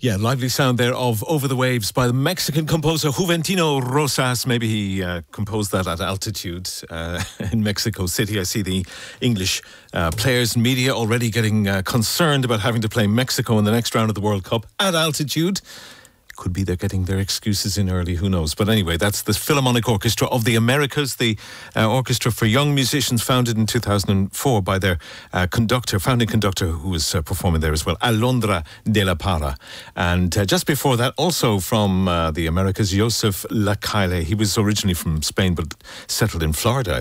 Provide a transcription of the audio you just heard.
Yeah, lively sound there of Over the Waves by the Mexican composer Juventino Rosas. Maybe he composed that at altitude in Mexico City. I see the English players and media already getting concerned about having to play Mexico in the next round of the World Cup at altitude. Could be they're getting their excuses in early, who knows. But anyway, that's the Philharmonic Orchestra of the Americas, the orchestra for young musicians founded in 2004 by their founding conductor who was performing there as well, Alondra de la Parra. And just before that, also from the Americas, Joseph Lacaille. He was originally from Spain but settled in Florida,